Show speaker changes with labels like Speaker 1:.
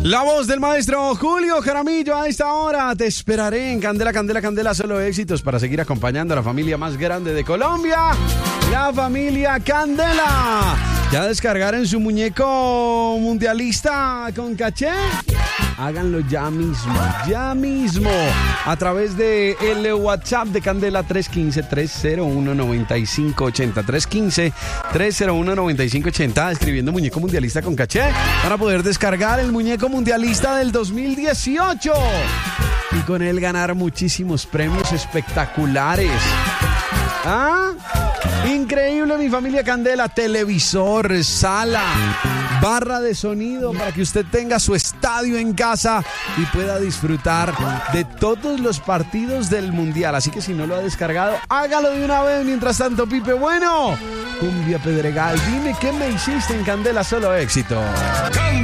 Speaker 1: La voz del maestro Julio Jaramillo a esta hora. Te esperaré en Candela, Candela, Candela. Solo éxitos para seguir acompañando a la familia más grande de Colombia, la familia Candela. ¿Ya descargaron su muñeco mundialista con caché? Háganlo ya mismo, a través de el WhatsApp de Candela 315-301-9580, 315-301-9580, escribiendo muñeco mundialista con caché, para poder descargar el muñeco mundialista del 2018 y con él ganar muchísimos premios espectaculares. ¿Ah? Increíble, mi familia Candela. Televisor, sala, barra de sonido para que usted tenga su estadio en casa y pueda disfrutar de todos los partidos del mundial. Así que si no lo ha descargado, hágalo de una vez. Mientras tanto, Pipe Bueno, Cumbia Pedregal, dime qué me hiciste en Candela, solo éxito.